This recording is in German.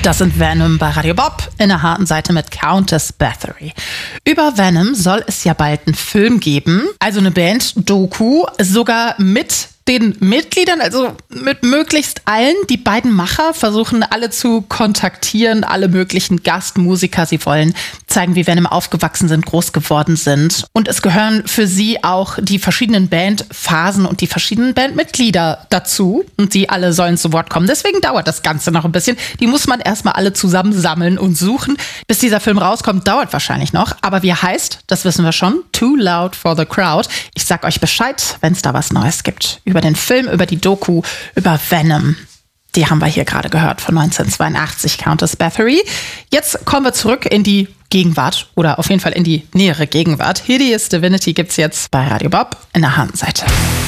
Das sind Venom bei Radio Bob in der harten Seite mit Countess Bathory. Über Venom soll es ja bald einen Film geben, also eine Band-Doku, sogar mit den Mitgliedern, also mit möglichst allen. Die beiden Macher versuchen alle zu kontaktieren, alle möglichen Gastmusiker. Sie wollen zeigen, wie Venom aufgewachsen sind, groß geworden sind. Und es gehören für sie auch die verschiedenen Bandphasen und die verschiedenen Bandmitglieder dazu. Und die alle sollen zu Wort kommen. Deswegen dauert das Ganze noch ein bisschen. Die muss man erstmal alle zusammensammeln und suchen. Bis dieser Film rauskommt, dauert wahrscheinlich noch. Aber wie er heißt, das wissen wir schon. Too Loud for the Crowd. Ich sag euch Bescheid, wenn es da was Neues gibt. Über den Film, über die Doku, über Venom. Die haben wir hier gerade gehört von 1982, Countess Bathory. Jetzt kommen wir zurück in die Gegenwart oder auf jeden Fall in die nähere Gegenwart. Hideous Divinity gibt's jetzt bei Radio Bob in der harten Seite.